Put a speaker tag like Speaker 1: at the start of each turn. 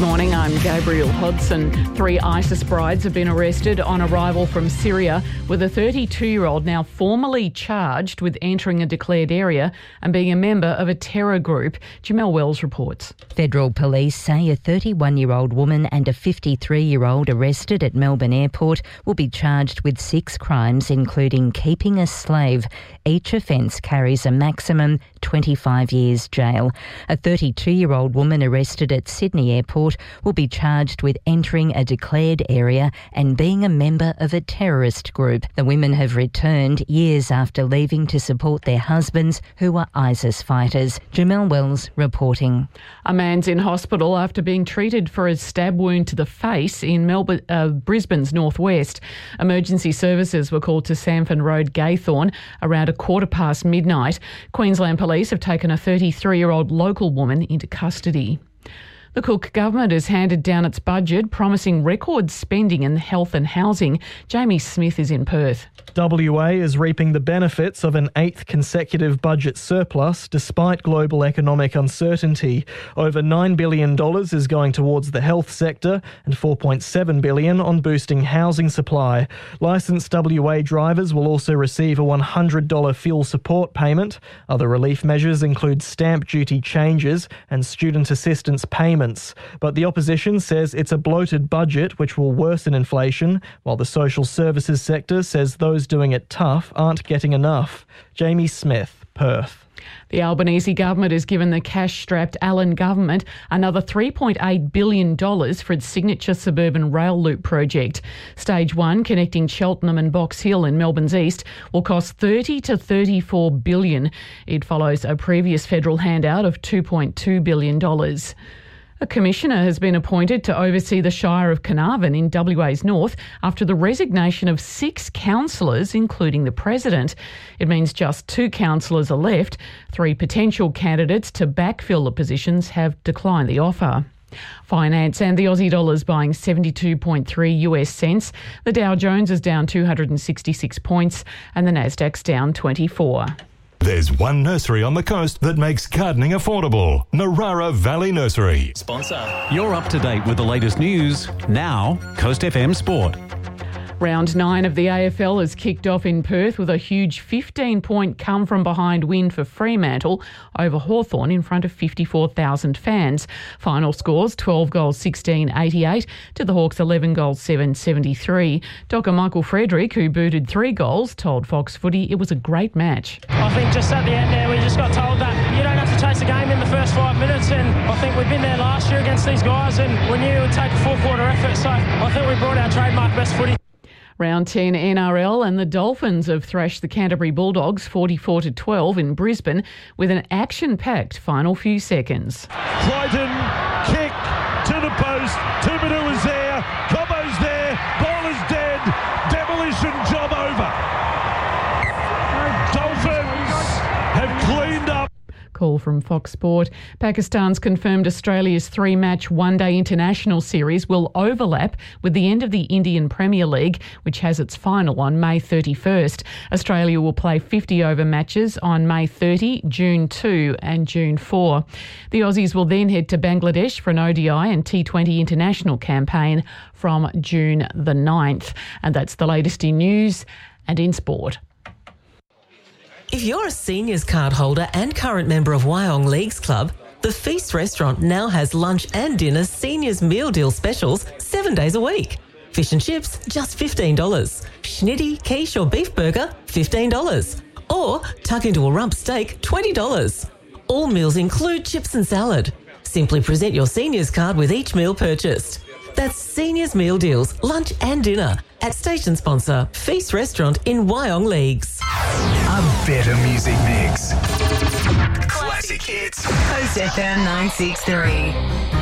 Speaker 1: morning, I'm Gabriel Hodson. 3 ISIS brides have been arrested on arrival from Syria, with a 32-year-old now formally charged with entering a declared area and being a member of a terror group. Jamelle Wells reports.
Speaker 2: Federal police say a 31-year-old woman and a 53-year-old arrested at Melbourne Airport will be charged with 6 crimes, including keeping a slave. Each offence carries a maximum 25 years jail. A 32-year-old woman arrested at Sydney Airport will be charged with entering a declared area and being a member of a terrorist group. The women have returned years after leaving to support their husbands, who are ISIS fighters. Jamelle Wells reporting.
Speaker 1: A man's in hospital after being treated for a stab wound to the face in Brisbane's northwest. Emergency services were called to Samford Road, Gaythorne, around midnight. Queensland Police have taken a 33-year-old local woman into custody. The Cook government has handed down its budget, promising record spending in health and housing. Jamie Smith is in Perth.
Speaker 3: WA is reaping the benefits of an 8th consecutive budget surplus despite global economic uncertainty. Over $9 billion is going towards the health sector and $4.7 billion on boosting housing supply. Licensed WA drivers will also receive a $100 fuel support payment. Other relief measures include stamp duty changes and student assistance payments. But the opposition says it's a bloated budget which will worsen inflation, while the social services sector says those doing it tough aren't getting enough. Jamie Smith, Perth.
Speaker 1: The Albanese government has given the cash-strapped Allen government another $3.8 billion for its signature suburban rail loop project. Stage 1, connecting Cheltenham and Box Hill in Melbourne's east, will cost $30 to $34 billion. It follows a previous federal handout of $2.2 billion. A commissioner has been appointed to oversee the Shire of Carnarvon in WA's north after the resignation of 6 councillors, including the president. It means just 2 councillors are left. 3 potential candidates to backfill the positions have declined the offer. Finance and the Aussie dollar is buying 72.3 US cents. The Dow Jones is down 266 points and the Nasdaq's down 24.
Speaker 4: There's one nursery on the coast that makes gardening affordable. Narara Valley Nursery.
Speaker 5: Sponsor. You're up to date with the latest news. Now, Coast FM Sport.
Speaker 1: Round 9 of the AFL has kicked off in Perth with a huge 15-point come-from-behind win for Fremantle over Hawthorn in front of 54,000 fans. Final scores 12 goals 16-88 to the Hawks 11 goals 7-73. Docker Michael Frederick, who booted 3 goals, told Fox Footy it was a great match.
Speaker 6: I think just at the end there we just got told that you don't have to chase a game in the first 5 minutes, and I think we've been there last year against these guys and we knew it would take a full-quarter effort, so I think we brought our trademark best footy.
Speaker 1: Round 10 NRL and the Dolphins have thrashed the Canterbury Bulldogs 44-12 in Brisbane with an action-packed final few seconds.
Speaker 7: Crichton, kick to the post, Thibodeau is there, Cobbo's there, ball is dead, demolition job over. Dolphins have cleaned up.
Speaker 1: Call from Fox Sport. Pakistan's confirmed Australia's 3-match one-day international series will overlap with the end of the Indian Premier League, which has its final on May 31st. Australia will play 50-over matches on May 30, June 2 and June 4. The Aussies will then head to Bangladesh for an ODI and T20 international campaign from June the 9th. And that's the latest in news and in sport.
Speaker 8: If you're a seniors card holder and current member of Wyong Leagues Club, the Feast restaurant now has lunch and dinner seniors meal deal specials 7 days a week. Fish and chips, just $15. Schnitty, quiche or beef burger, $15. Or tuck into a rump steak, $20. All meals include chips and salad. Simply present your seniors card with each meal purchased. That's Seniors Meal Deals, lunch and dinner at station sponsor Feast Restaurant in Wyong Leagues.
Speaker 9: A better music mix. Classic hits.
Speaker 10: Coast FM 963.